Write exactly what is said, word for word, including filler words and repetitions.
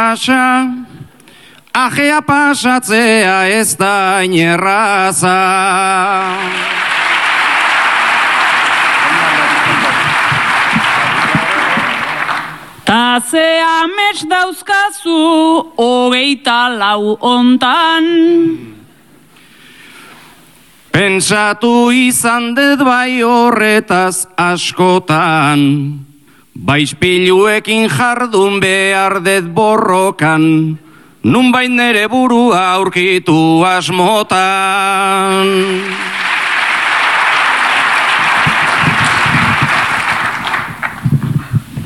pasa, ajea pasatzea ez da inerraza. Ta ze amets dauzkazu hogeita lau ontan. Pentsatu izan dut bai horretaz askotan, baispiluekin jardun behar dut borrokan, nunbait nere burua aurkitu asmotan.